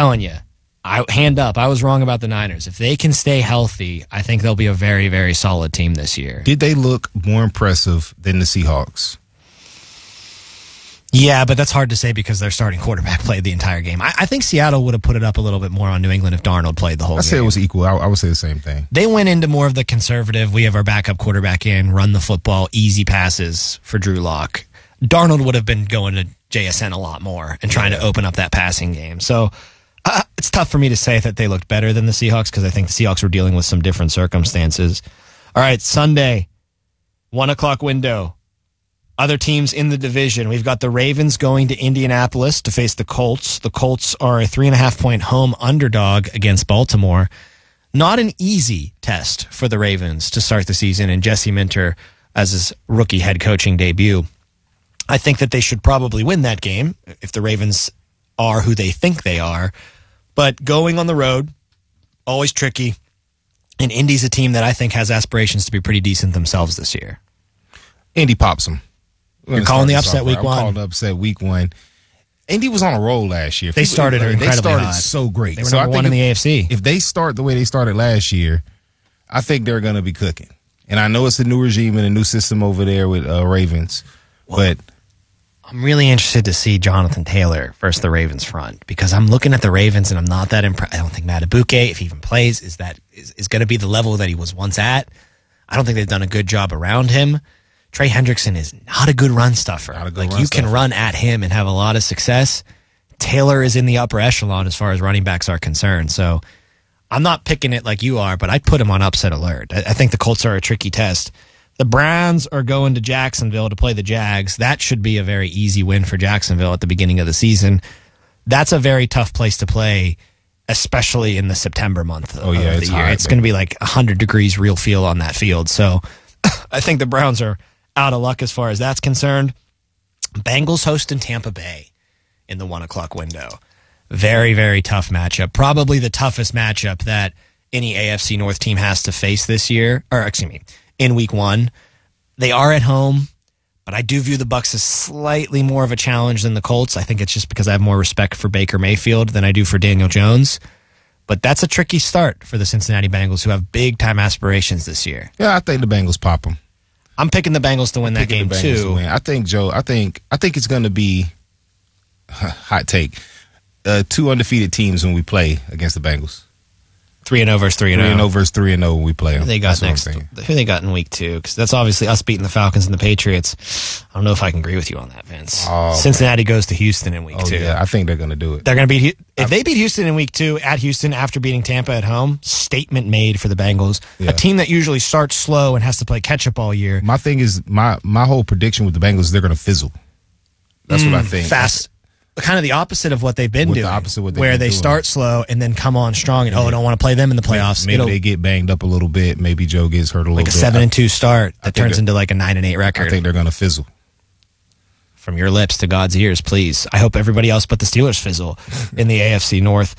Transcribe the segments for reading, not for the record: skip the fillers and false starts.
telling you, hand up, I was wrong about the Niners. If they can stay healthy, I think they'll be a very, very solid team this year. Did they look more impressive than the Seahawks? Yeah, but that's hard to say because their starting quarterback played the entire game. I think Seattle would have put it up a little bit more on New England if Darnold played the whole game. I say it was equal. I would say the same thing. They went into more of the conservative, we have our backup quarterback in, run the football, easy passes for Drew Lock. Darnold would have been going to JSN a lot more and trying to open up that passing game. So it's tough for me to say that they looked better than the Seahawks because I think the Seahawks were dealing with some different circumstances. All right, Sunday, 1 o'clock window. Other teams in the division. We've got the Ravens going to Indianapolis to face the Colts. The Colts are a 3.5-point home underdog against Baltimore. Not an easy test for the Ravens to start the season, and Jesse Minter as his rookie head coaching debut. I think that they should probably win that game if the Ravens are who they think they are. But going on the road, always tricky. And Indy's a team that I think has aspirations to be pretty decent themselves this year. Indy pops them. You're calling the upset week one? I'm calling the upset week one. Indy was on a roll last year. They started incredibly hot. So great. They were number one in the AFC. If they start the way they started last year, I think they're going to be cooking. And I know it's a new regime and a new system over there with Ravens, but I'm really interested to see Jonathan Taylor versus the Ravens front because I'm looking at the Ravens and I'm not that impressed. I don't think Madubuike, if he even plays, is going to be the level that he was once at. I don't think they've done a good job around him. Trey Hendrickson is not a good run stuffer. You can run at him and have a lot of success. Taylor is in the upper echelon as far as running backs are concerned. So I'm not picking it like you are, but I'd put him on upset alert. I think the Colts are a tricky test. The Browns are going to Jacksonville to play the Jags. That should be a very easy win for Jacksonville at the beginning of the season. That's a very tough place to play, especially in the September month of the year. It's going to be like 100 degrees real feel on that field. So I think the Browns are out of luck as far as that's concerned. Bengals hosting Tampa Bay in the 1 o'clock window. Very, very tough matchup. Probably the toughest matchup that any AFC North team has to face this year, in week one. They are at home, but I do view the Bucs as slightly more of a challenge than the Colts. I think it's just because I have more respect for Baker Mayfield than I do for Daniel Jones. But that's a tricky start for the Cincinnati Bengals, who have big-time aspirations this year. Yeah, I think the Bengals pop them. I'm picking the Bengals to win that game too. I think, Joe. I think it's going to be hot take. 2 undefeated teams when we play against the Bengals. 3-0 versus 3-0. 3-0 versus 3-0 when we play them. Who they got next? Who they got in week 2? Because that's obviously us beating the Falcons and the Patriots. I don't know if I can agree with you on that, Vince. Cincinnati goes to Houston in week 2. Yeah, I think they're going to do it. They're going to beat. If they beat Houston in week 2 at Houston after beating Tampa at home, statement made for the Bengals. Yeah. A team that usually starts slow and has to play catch up all year. My thing is my whole prediction with the Bengals is they're going to fizzle. That's what I think. Fast. Kind of the opposite of what they've been doing, where they start slow and then come on strong and, I don't want to play them in the playoffs. Maybe they get banged up a little bit. Maybe Joe gets hurt a little bit. Like a 7-2 start that turns into like a 9-8 record. I think they're going to fizzle. From your lips to God's ears, please. I hope everybody else but the Steelers fizzle in the AFC North.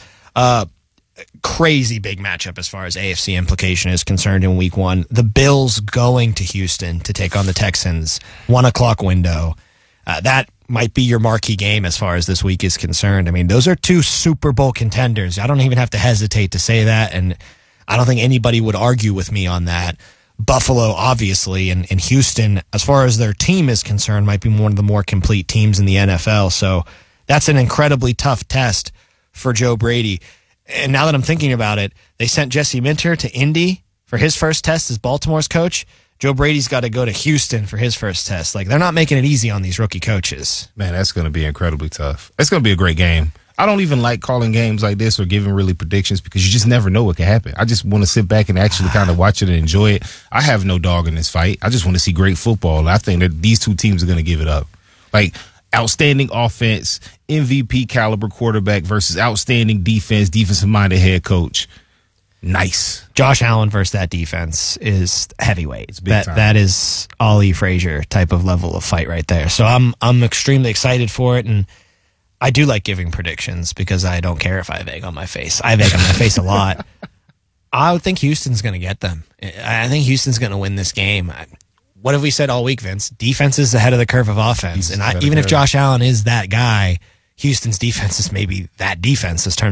Crazy big matchup as far as AFC implication is concerned in week 1. The Bills going to Houston to take on the Texans. 1 o'clock window. That might be your marquee game as far as this week is concerned. I mean, those are 2 Super Bowl contenders. I don't even have to hesitate to say that, and I don't think anybody would argue with me on that. Buffalo, obviously, and Houston, as far as their team is concerned, might be one of the more complete teams in the NFL. So that's an incredibly tough test for Joe Brady. And now that I'm thinking about it, they sent Jesse Minter to Indy for his first test as Baltimore's coach. Joe Brady's got to go to Houston for his first test. Like, they're not making it easy on these rookie coaches. Man, that's going to be incredibly tough. It's going to be a great game. I don't even like calling games like this or giving really predictions because you just never know what can happen. I just want to sit back and actually kind of watch it and enjoy it. I have no dog in this fight. I just want to see great football. I think that these 2 teams are going to give it up. Like, outstanding offense, MVP caliber quarterback versus outstanding defense, defensive-minded head coach. Nice. Josh Allen versus that defense is heavyweight. That is Ollie Frazier type of level of fight right there. So I'm extremely excited for it, and I do like giving predictions because I don't care if I have egg on my face. I have egg on my face a lot. I would think Houston's going to get them. I think Houston's going to win this game. What have we said all week, Vince? Defense is ahead of the curve of offense. And even if Josh Allen is that guy, Houston's defense is maybe that defense has turned